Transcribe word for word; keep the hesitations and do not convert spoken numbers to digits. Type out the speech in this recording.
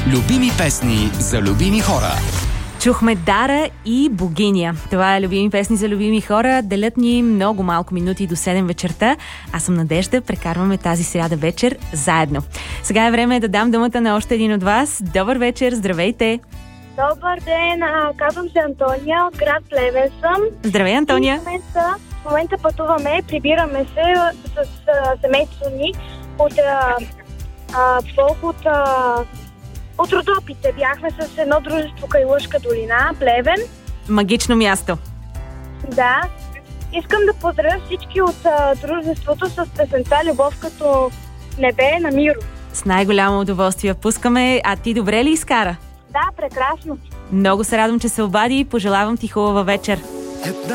Любими песни за любими хора. Чухме Дара и Богиня. Това е Любими песни за любими хора. Делят ни много малко минути до седем вечерта. Аз съм Надежда. Прекарваме тази сряда вечер заедно. Сега е време да дам думата на още един от вас. Добър вечер, здравейте! Добър ден, а, казвам се Антония, от град Плевен съм. Здравей, Антония! В момента, в момента пътуваме, прибираме се с а, семейството ни от а, а, Волк, от, а, от Родопите. Бяхме с едно дружество Кайлушка долина, Плевен. Магично място. Да. Искам да поздравя всички от а, дружеството с песента "Любов като небе" на Миро. С най-голямо удоволствие пускаме. А ти добре ли изкара? Да, прекрасно. Много се радвам, че се обади и пожелавам ти хубава вечер.